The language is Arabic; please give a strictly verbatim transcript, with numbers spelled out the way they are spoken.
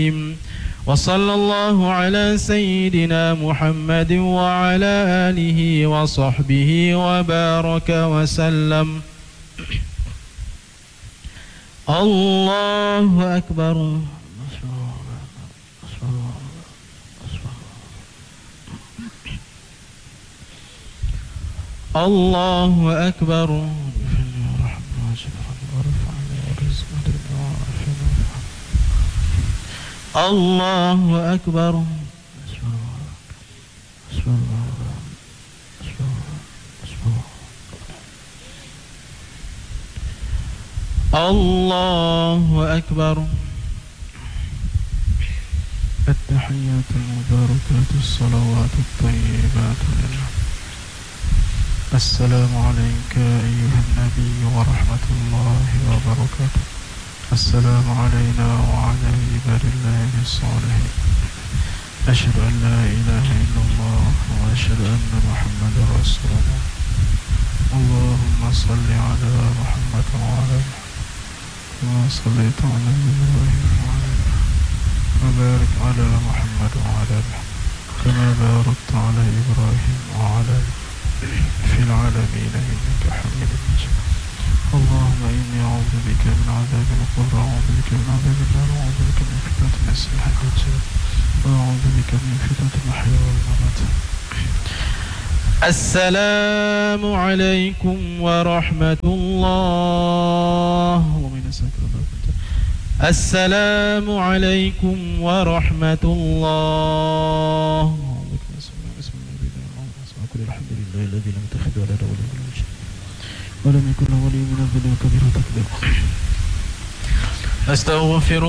وصلى الله على سيدنا محمد وعلى آله وصحبه وبارك وسلم. الله أكبر. الله أكبر. الله أكبر. الله أكبر. التحيات المباركات الصلوات الطيبات لله. السلام عليك أيها النبي ورحمة الله وبركاته. السلام علينا وعلى عباد الله الصالحين. أشهد أن لا إله إلا الله وأشهد أن محمدا رسول الله. اللهم صل على محمد وعلى كما صليت على إبراهيم وعلى وبارك على محمد وعلى كما باركت على إبراهيم وعلى في العالمين إنك حميد مجيد. اللهم إني أعوذ بك من عذاب القبر وأعوذ بك من عذاب النار وأعوذ بك من فتنة المسيح الدجال وأعوذذ بك من فتنة المحيا والممات. السلام عليكم ورحمة الله وبركاته. السلام عليكم ورحمة الله. الحمد لله الذي لم يتخذ ولدا ولم يولد ولم يكن له ولي من الذل وكبير تكبير. أستغفر